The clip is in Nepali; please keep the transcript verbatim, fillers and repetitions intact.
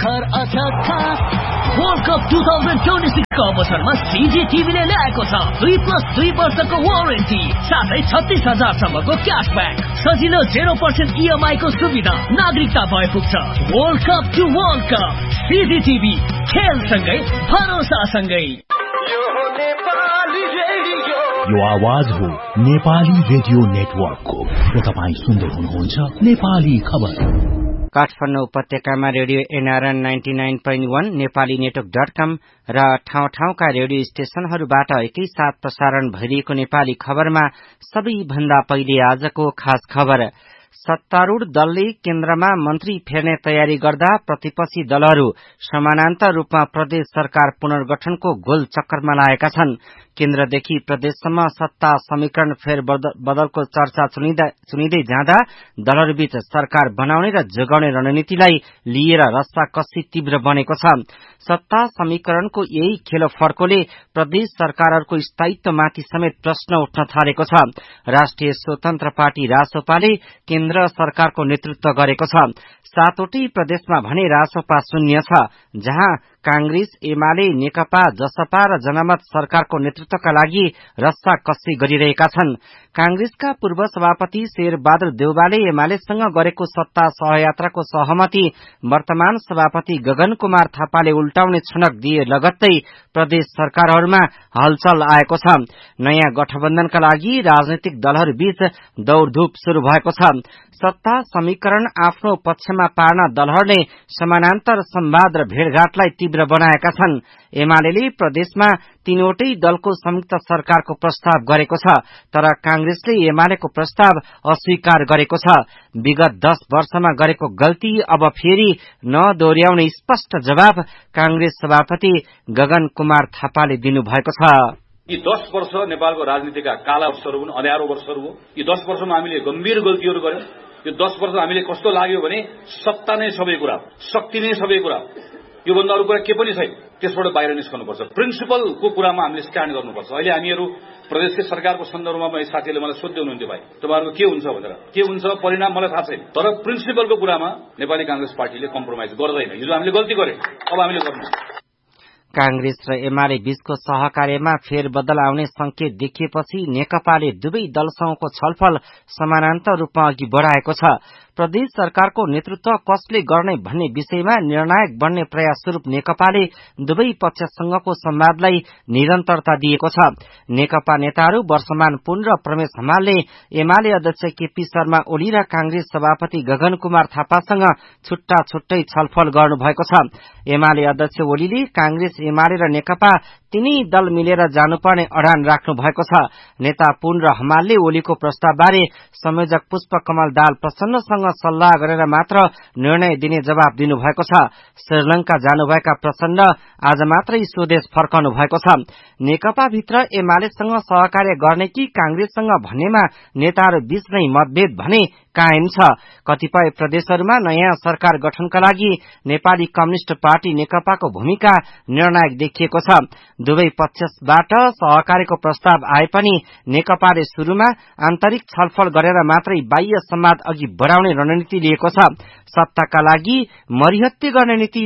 अफर अछक्का वर्ल्ड कप दुई हजार चौबिस को अवसरमा सीजी टिभीले ल्याएको छ दुई प्लस दुई वर्षको वारेन्टी साथै छत्तीस हजार सम्मको क्यासब्याक सजिलो जेरो पर्सेन्ट इएमआई को सुविधा नागरिकता भए पुग्छ। World cup to world cup CG TV खेलसँगै भरोसासँगै। यो आवाज हो नेपाली रेडियो नेटवर्कको र तपाईँ सुन्दै हुनुहुन्छ नेपाली खबर। काठमाडौँ उपत्यकामा radio NRN ninety nine point वन नेपाली नेटवर्क डट कम र ठाउँ ठाउँका रेडियो स्टेशनहरूबाट एकैसाथ प्रसारण भइरहेको नेपाली खबरमा सबैभन्दा पहिले आजको खास खबर। सत्तारूढ़ दलले केन्द्रमा मन्त्री फेर्ने तयारी गर्दा प्रतिपक्षी दलहरू समानान्तर रूपमा प्रदेश सरकार पुनर्गठनको गोल चक्करमा लागेका छन्। केन्द्रदेखि प्रदेशसम्म सत्ता समीकरण फेर बदलको चर्चा चुनिँदै जाँदा दलहरूबीच सरकार बनाउने र जोगाउने रणनीतिलाई लिएर रस्साकस्सी तीव्र बनेको छ। सत्ता समीकरणको यही खेलो फर्कोले प्रदेश सरकारहरूको स्थायित्वमाथि समेत प्रश्न उठ्न थालेको छ। राष्ट्रिय स्वतन्त्र पार्टी रासोपाले केन्द्र सरकारको नेतृत्व गरेको छ। सातवटै प्रदेशमा भने रासोपा शून्य छ, जहाँ कांग्रेस, एमाले, नेकपा, जसपा र जनमत सरकारको नेतृत्वका लागि रस्साकस्सी गरिरहेका छन्। कांग्रेसका पूर्व सभापति शेरबहादुर देउवाले एमालेसँग गरेको सत्ता सहयात्राको सहमति वर्तमान सभापति गगन कुमार थापाले उल्टाउने छनक दिए लगत्तै प्रदेश सरकारहरूमा हलचल आएको छ। नयाँ गठबन्धनका लागि राजनैतिक दलहरूबीच दौड़धूप शुरू भएको छ। सत्ता समीकरण आफ्नो पक्षमा पार्न दलहरूले समानान्तर संवाद र भेटघाटलाई तीव्र बनाएका छन्। एमाले प्रदेशमा तीनवटै दलको संयुक्त सरकारको प्रस्ताव गरेको छ, तर कांग्रेसले एमालेको प्रस्ताव अस्वीकार गरेको छ। विगत दश वर्षमा गरेको गल्ती अब फेरि नदोहोर्याउने स्पष्ट जवाब कांग्रेस सभापति गगन कुमार थापाले दिनुभएको छ। यी दश वर्ष नेपालको राजनीतिका काला वर्षहरू हुन्, अँध्यारो वर्षहरू हो। यी दश वर्षमा हामीले गम्भीर गल्तीहरू गर्यौं। यो दश वर्ष हामीले कस्तो लाग्यो भने सत्ता नै सबै कुरा, शक्ति नै सबै कुरा, यो भन्दा अरू कुरा के पनि छैन। त्यसबाट बाहिर निस्कनुपर्छ। प्रिन्सिपलको कुरामा हामीले स्ट्यान्ड गर्नुपर्छ। अहिले हामीहरू प्रदेशकै सरकारको सन्दर्भमा साथीहरूले मलाई सोध्दै हुनुहुन्थ्यो, भाइ तपाईँहरूको के हुन्छ भनेर। के हुन्छ परिणाम मलाई थाहा छैन, तर प्रिन्सिपलको कुरामा नेपाली कांग्रेस पार्टीले कम्प्रोमाइज गर्दैन। हिजो हामीले गल्ती गर्यौं, अब हामीले गर्नु। कांग्रेस र एमाले बीचको सहकार्यमा फेरबदल आउने संकेत देखिएपछि नेकपाले दुवै दलसँगको छलफल समानान्तर रूपमा अघि बढ़ाएको छ। प्रदेश सरकारको नेतृत्व कसले गर्ने भन्ने विषयमा निर्णायक बन्ने प्रयास स्वरूप नेकपाले दुवै पक्षसँगको संवादलाई निरन्तरता दिएको छ। नेकपा नेताहरू वर्षमान पुन र प्रमेश हमालले एमाले अध्यक्ष केपी शर्मा ओली र कांग्रेस सभापति गगन कुमार थापासँग छुट्टा छुट्टै छलफल गर्नुभएको छ। एमाले अध्यक्ष ओलीले कांग्रेस, एमाले र नेकपा तीनै दल मिलेर जानुपर्ने अडान राख्नु भएको छ। नेता पुन र हमालले ओलीको प्रस्तावबारे संयोजक पुष्प कमल दाल प्रचण्डसँग सल्लाह गरेर मात्र निर्णय दिने जवाब दिनुभएको छ। श्रीलंका जानुभएका प्रचण्ड आज मात्रै स्वदेश फर्कनु भएको छ। नेकपा भित्र एमालेसँग सहकार्य गर्ने कि कांग्रेससँग भन्नेमा नेताहरू बीच नै मतभेद भने कायम छ। कतिपय प्रदेशहरूमा नयाँ सरकार गठनका लागि नेपाली कम्युनिष्ट पार्टी नेकपाको भूमिका निर्णायक देखिएको छ। दुवै पक्षबाट सहकार्यको प्रस्ताव आए पनि नेकपाले शुरूमा आन्तरिक छलफल गरेर मात्रै बाह्य संवाद अघि बढ़ाउने रणनीति लिएको छ। सत्ताका लागि मरिहत्ते गर्ने नीति